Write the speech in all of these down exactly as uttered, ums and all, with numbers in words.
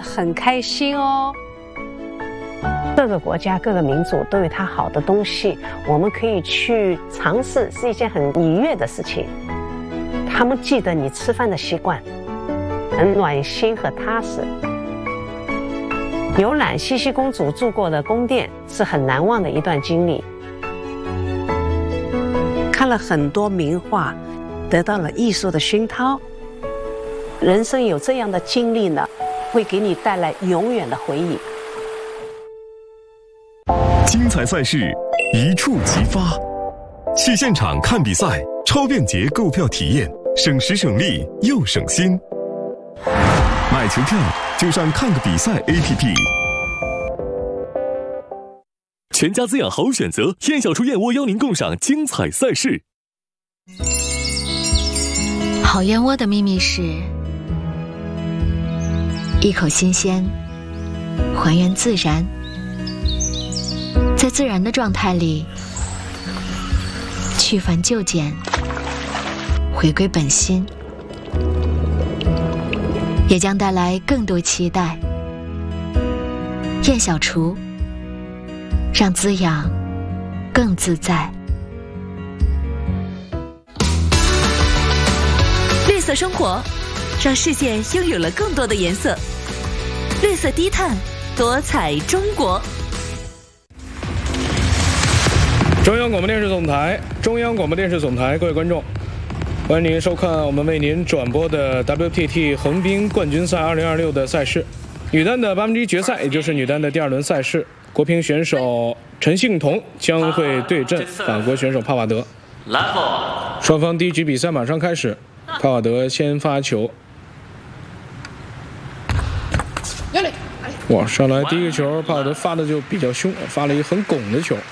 很开心哦。 各个国家、各个民族都有它好的东西，我们可以去尝试，是一件很愉悦的事情。他们记得你吃饭的习惯，很暖心和踏实。游览茜茜公主住过的宫殿是很难忘的一段经历。看了很多名画，得到了艺术的熏陶。人生有这样的经历呢，会给你带来永远的回忆。 精彩赛事，一触即发。去现场看比赛，超便捷购票体验，省时省力又省心。买球票就上看个比赛 A P P。全家滋养好选择，燕小厨燕窝邀您共赏精彩赛事。 好燕窝的秘密是一口新鲜，还原自然，在自然的状态里去繁就简，回归本心，也将带来更多期待。燕小厨，让滋养更自在。 绿色生活，让世界拥有了更多的颜色。绿色低碳，多彩中国。 中央广播电视总台，中央广播电视总台，各位观众，欢迎您收看我们为您转播的 W T T 横滨冠军赛二零二六的赛事。女单的八分之一决赛，也就是女单的第二轮赛事，国乒选手陈幸同将会对阵法国选手帕瓦德。双方第一局比赛马上开始，帕瓦德先发球。哇，上来第一个球，帕瓦德发的就比较凶，发了一个很拱的球。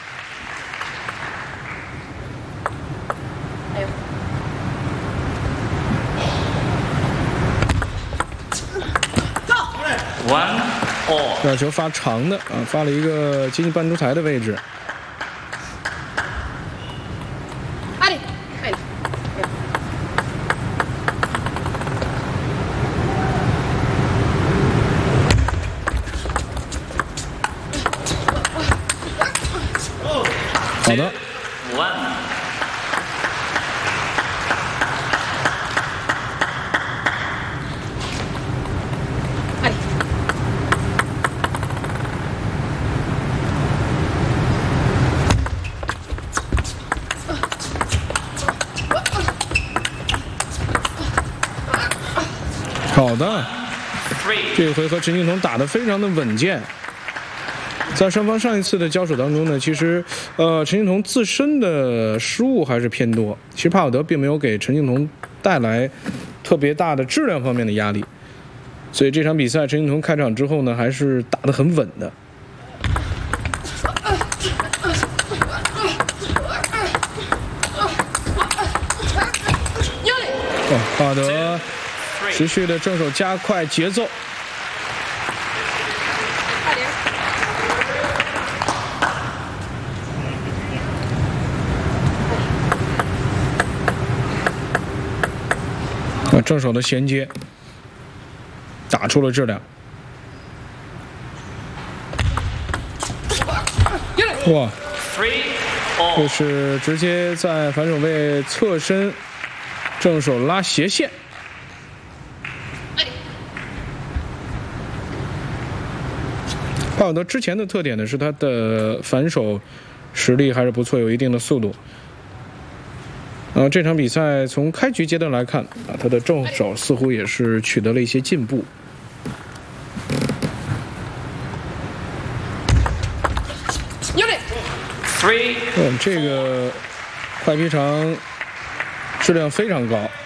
这球发长的啊，发了一个接近半出台的位置。好的。好的，这个回合陈幸同打得非常的稳健。在双方上一次的交手当中呢，其实呃陈幸同自身的失误还是偏多，其实帕瓦德并没有给陈幸同带来特别大的质量方面的压力，所以这场比赛陈幸同开场之后呢，还是打得很稳的。哦，帕瓦德持续的正手加快节奏。啊，正手的衔接打出了质量。哇，这是直接在反手位侧身正手拉斜线。帕瓦德之前的特点呢是他的反手实力还是不错，有一定的速度。啊，这场比赛从开局阶段来看，啊，他的正手似乎也是取得了一些进步。嗯，这个快劈长质量非常高。